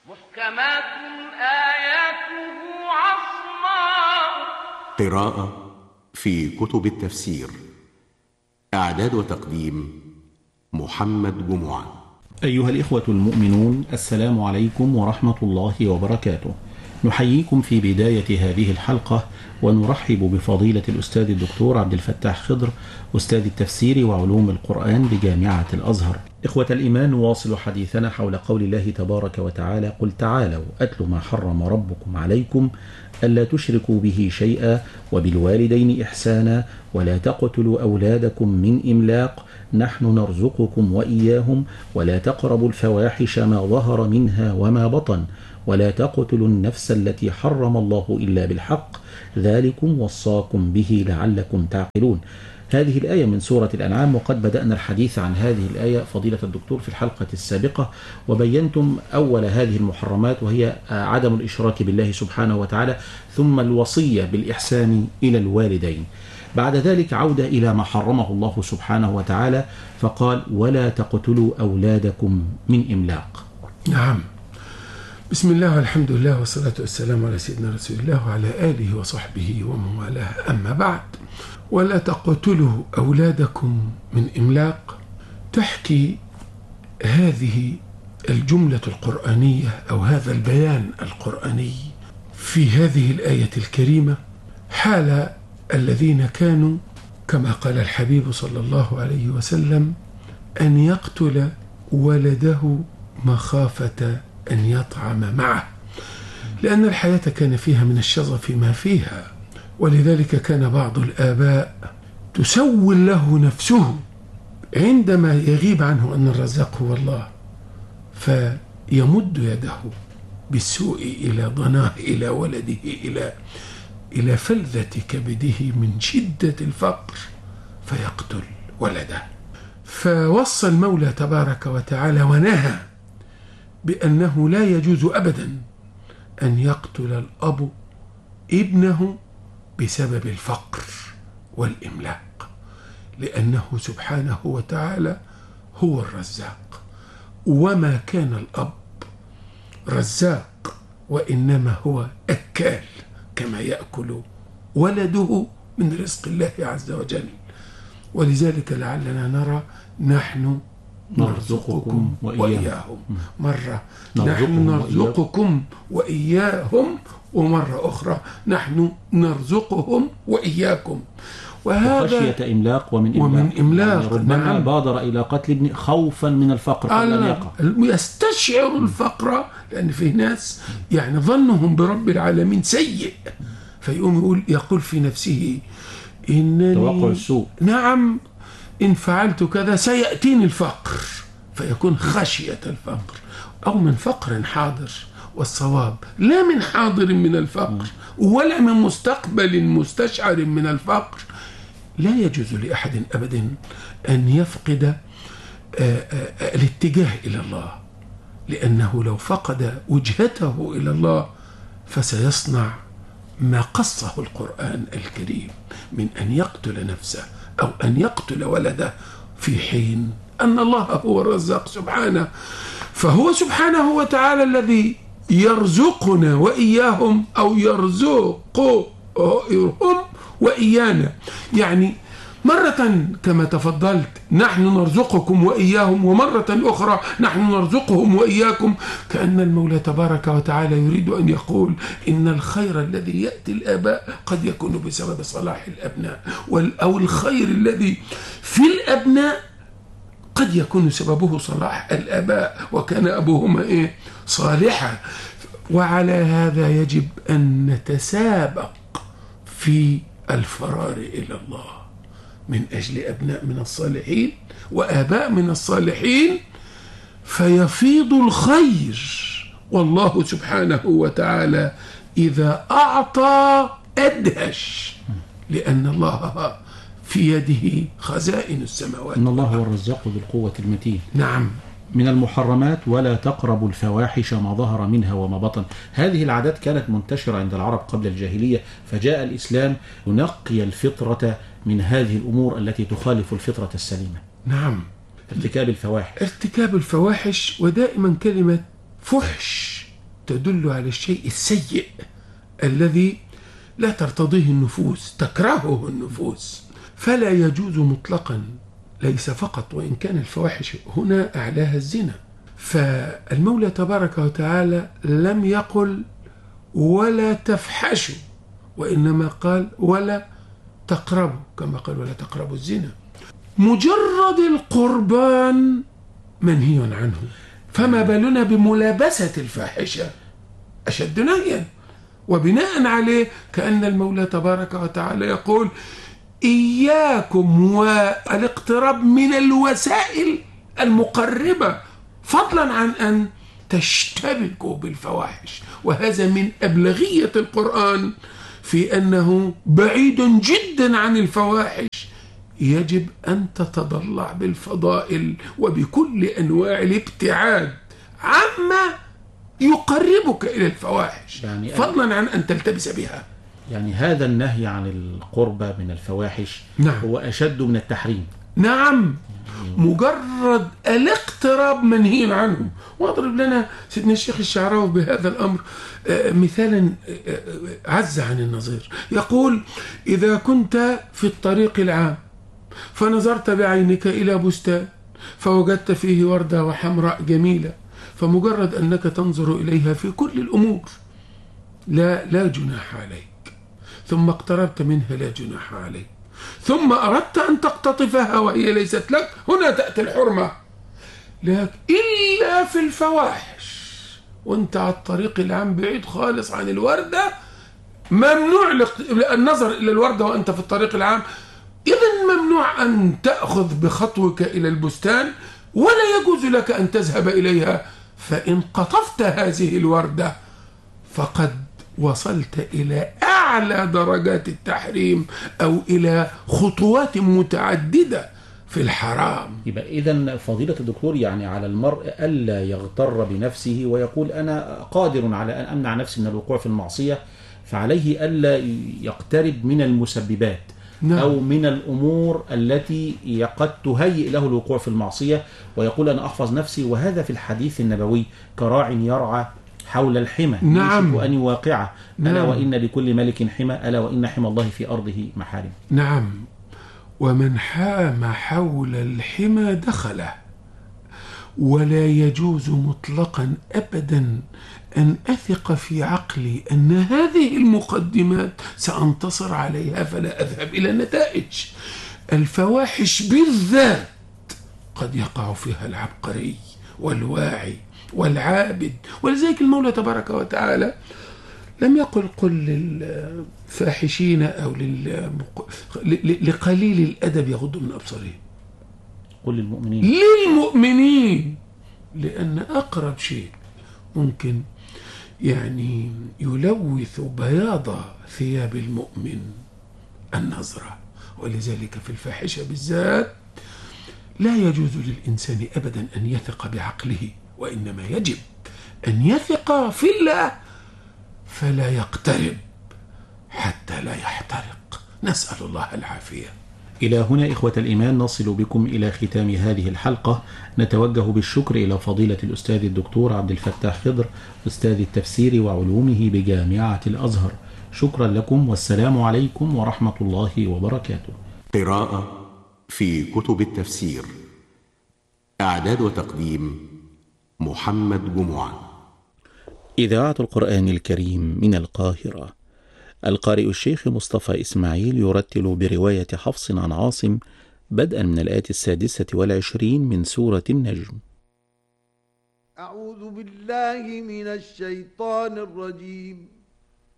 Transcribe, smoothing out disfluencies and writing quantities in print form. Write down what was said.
محكمات آياته عصماء. قراءة في كتب التفسير. إعداد وتقديم محمد جمعة. أيها الإخوة المؤمنون، السلام عليكم ورحمة الله وبركاته. نحييكم في بداية هذه الحلقة ونرحب بفضيلة الأستاذ الدكتور عبد الفتاح خضر، أستاذ التفسير وعلوم القرآن بجامعة الأزهر. إخوة الإيمان، نواصل حديثنا حول قول الله تبارك وتعالى: قل تعالوا أتل ما حرم ربكم عليكم ألا تشركوا به شيئا وبالوالدين إحسانا ولا تقتلوا أولادكم من إملاق نحن نرزقكم وإياهم ولا تقربوا الفواحش ما ظهر منها وما بطن ولا تقتلوا النفس التي حرم الله إلا بالحق ذلكم وصاكم به لعلكم تعقلون. هذه الآية من سورة الأنعام، وقد بدأنا الحديث عن هذه الآية فضيلة الدكتور في الحلقة السابقة، وبينتم أول هذه المحرمات وهي عدم الإشراك بالله سبحانه وتعالى، ثم الوصية بالإحسان إلى الوالدين. بعد ذلك عودة إلى ما حرمه الله سبحانه وتعالى فقال: ولا تقتلوا أولادكم من إملاق. نعم. بسم الله والحمد لله والصلاة والسلام على سيدنا رسول الله وعلى آله وصحبه ومن والاه، أما بعد. ولا تقتلوا أولادكم من إملاق، تحكي هذه الجملة القرآنية أو هذا البيان القرآني في هذه الآية الكريمة حال الذين كانوا كما قال الحبيب صلى الله عليه وسلم أن يقتل ولده مخافة أن يطعم معه، لأن الحياة كان فيها من الشظف ما فيها، ولذلك كان بعض الآباء تسول له نفسه عندما يغيب عنه أن الرزاق هو الله، فيمد يده بالسوء إلى ضناه إلى ولده إلى فلذة كبده من شدة الفقر فيقتل ولده. فوصى المولى تبارك وتعالى ونهى بأنه لا يجوز أبدا أن يقتل الأب ابنه بسبب الفقر والإملاق، لأنه سبحانه وتعالى هو الرزاق، وما كان الأب رزاق وإنما هو أكال كما يأكل ولده من رزق الله عز وجل. ولذلك لعلنا نرى نحن نرزقكم وإياهم، مرة نحن نرزقكم وإياهم، ومرة أخرى نحن نرزقهم وإياكم. وهذا خشية إملاق ومن إملاق، يعني ربما نعم. بادر إلى قتل ابنه خوفا من الفقر قبل أن يقع، يستشعر الفقر، لأن في ناس يعني ظنهم برب العالمين سيء، فيقوم يقول في نفسه إنني توقع السوء، نعم إن فعلت كذا سيأتيني الفقر، فيكون خشية الفقر أو من فقر حاضر، والصواب لا من حاضر من الفقر ولا من مستقبل مستشعر من الفقر. لا يجوز لأحد أبدا أن يفقد الاتجاه إلى الله، لأنه لو فقد وجهته إلى الله فسيصنع ما قصه القرآن الكريم من أن يقتل نفسه أو أن يقتل ولده، في حين أن الله هو الرزاق سبحانه. فهو سبحانه وتعالى الذي يرزقنا وإياهم أو يرزقهم وإيانا، يعني مرة كما تفضلت نحن نرزقكم وإياهم، ومرة أخرى نحن نرزقهم وإياكم، كأن المولى تبارك وتعالى يريد أن يقول إن الخير الذي يأتي الآباء قد يكون بسبب صلاح الأبناء، أو الخير الذي في الأبناء قد يكون سببه صلاح الآباء، وكان أبوهما صالحا. وعلى هذا يجب أن نتسابق في الفرار إلى الله من أجل أبناء من الصالحين وآباء من الصالحين، فيفيض الخير. والله سبحانه وتعالى إذا أعطى أدهش، لأن الله في يده خزائن السماوات. إن الله هو الرزاق ذو القوة المتين. نعم. من المحرمات: ولا تقربوا الفواحش ما ظهر منها وما بطن. هذه العادات كانت منتشرة عند العرب قبل الجاهلية، فجاء الإسلام ينقي الفطرة من هذه الأمور التي تخالف الفطرة السليمة. نعم. ارتكاب الفواحش. ودائما كلمة فحش تدل على الشيء السيء الذي لا ترتضيه النفوس، تكرهه النفوس، فلا يجوز مطلقا، ليس فقط، وإن كان الفواحش هنا أعلاها الزنا. فالمولى تبارك وتعالى لم يقل ولا تفحشوا، وإنما قال ولا تقربوا، كما قال ولا تقربوا الزنا. مجرد القربان منهي عنه، فما بالنا بملابسة الفاحشة أشد نهيا. وبناء عليه كأن المولى تبارك وتعالى يقول إياكم والاقتراب من الوسائل المقربة، فضلا عن أن تشتبكوا بالفواحش. وهذا من أبلغية القرآن في أنه بعيد جدا عن الفواحش، يجب أن تتضلع بالفضائل وبكل أنواع الابتعاد عما يقربك إلى الفواحش، يعني فضلا عن أن تلتبس بها. يعني هذا النهي عن القربة من الفواحش هو أشد من التحريم. نعم، مجرد الاقتراب منهي عنه. واضرب لنا سيدنا الشيخ الشعراوي بهذا الأمر مثالا عز عن النظير. يقول إذا كنت في الطريق العام فنظرت بعينك إلى بستان فوجدت فيه وردة وحمراء جميلة، فمجرد أنك تنظر إليها في كل الأمور لا جناح عليك، ثم اقتربت منها لا جناح عليك، ثم أردت أن تقتطفها وهي ليست لك، هنا تأتي الحرمة. لك إلا في الفواحش وانت على الطريق العام بعيد خالص عن الوردة، ممنوع النظر إلى الوردة وأنت في الطريق العام، إذن ممنوع أن تأخذ بخطوك إلى البستان، ولا يجوز لك أن تذهب إليها. فإن قطفت هذه الوردة فقد وصلت إلى أعلى درجات التحريم أو إلى خطوات متعددة في الحرام. يبقى إذن فضيلة الدكتور يعني على المرء ألا يغتر بنفسه ويقول أنا قادر على أن أمنع نفسي من الوقوع في المعصية، فعليه ألا يقترب من المسببات. نعم. أو من الأمور التي قد تهيئ له الوقوع في المعصية، ويقول أنا أحفظ نفسي. وهذا في الحديث النبوي كراع يرعى حول الحمى. نعم. يوشك أن يواقعه. نعم. ألا وإن لكل ملك حمى، ألا وإن حمى الله في أرضه محارم. نعم، ومن حام حول الحمى دخله. ولا يجوز مطلقا أبدا أن أثق في عقلي أن هذه المقدمات سأنتصر عليها فلا أذهب إلى النتائج. الفواحش بالذات قد يقع فيها العبقري والواعي والعابد، ولذلك المولى تبارك وتعالى لم يقل قل للفاحشين أو لقليل الأدب يغضوا من أبصارهم، قل للمؤمنين، لأن أقرب شيء ممكن يعني يلوث بياض ثياب المؤمن النظرة. ولذلك في الفاحشة بالذات لا يجوز للإنسان أبدا أن يثق بعقله، وإنما يجب أن يثق في الله فلا يقترب حتى لا يحترق. نسأل الله العافية. إلى هنا إخوة الإيمان نصل بكم إلى ختام هذه الحلقة. نتوجه بالشكر إلى فضيلة الأستاذ الدكتور عبد الفتاح خضر أستاذ التفسير وعلومه بجامعة الأزهر. شكرا لكم، والسلام عليكم ورحمة الله وبركاته. قراءة في كتب التفسير. إعداد وتقديم محمد جمعة. إذاعة القرآن الكريم من القاهرة. القارئ الشيخ مصطفى إسماعيل يرتل برواية حفص عن عاصم بدءا من الآية 26 من سورة النجم. أعوذ بالله من الشيطان الرجيم.